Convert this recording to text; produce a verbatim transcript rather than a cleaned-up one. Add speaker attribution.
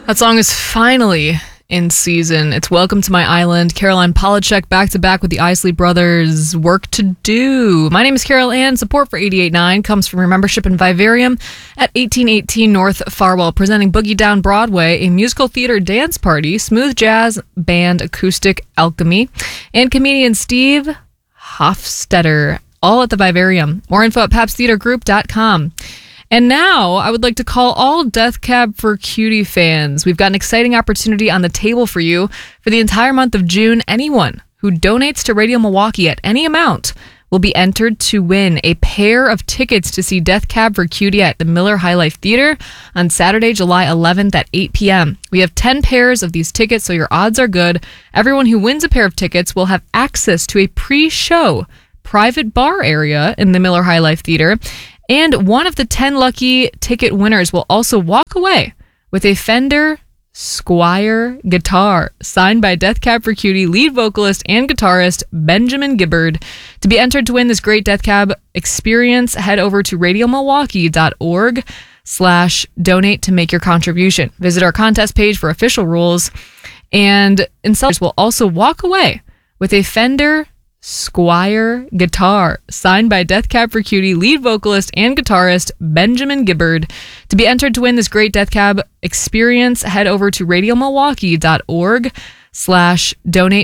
Speaker 1: That song is finally in season. It's Welcome to My Island. Caroline Polachek back to back with the Isley Brothers. Work to do. My name is Carol Ann. Support for eighty-eight point nine comes from your membership in Vivarium at eighteen eighteen North Farwell, presenting Boogie Down Broadway, a musical theater dance party, smooth jazz band acoustic alchemy, and comedian Steve Hofstetter, all at the Vivarium. More info at paps theater group dot com. And now I would like to call all Death Cab for Cutie fans. We've got an exciting opportunity on the table for you. For the entire month of June, anyone who donates to Radio Milwaukee at any amount will be entered to win a pair of tickets to see Death Cab for Cutie at the Miller High Life Theater on Saturday, July eleventh at eight p.m. We have ten pairs of these tickets, so your odds are good. Everyone who wins a pair of tickets will have access to a pre-show private bar area in the Miller High Life Theater. And one of the ten lucky ticket winners will also walk away with a Fender Squire guitar signed by Death Cab for Cutie lead vocalist and guitarist Benjamin Gibbard. To be entered to win this great Death Cab experience, head over to radio milwaukee dot org slash donate to make your contribution. Visit our contest page for official rules. And sellers will also walk away with a Fender Squire guitar signed by Death Cab for Cutie lead vocalist and guitarist Benjamin Gibbard. To be entered to win this great Death Cab experience, head over to radio milwaukee dot org slash donate